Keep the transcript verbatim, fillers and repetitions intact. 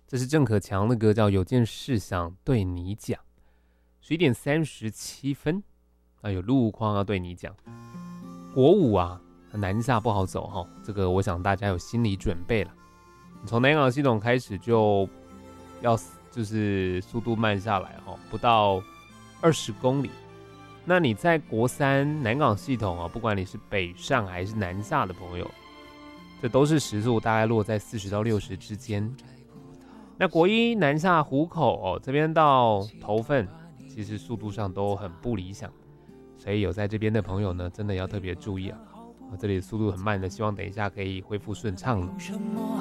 这是郑可强的歌，叫《有件事想对你讲》。十一点三十七分，啊，有路况要对你讲。国五啊，南下不好走哈，这个我想大家有心理准备了。从南港系统开始就要就是速度慢下来哈，不到二十公里。那你在国三南港系统啊，不管你是北上还是南下的朋友，这都是时速大概落在四十到六十之间。那国一南下湖口哦，这边到头份，其实速度上都很不理想，所以有在这边的朋友呢，真的要特别注意啊！这里速度很慢的，希望等一下可以恢复顺畅了。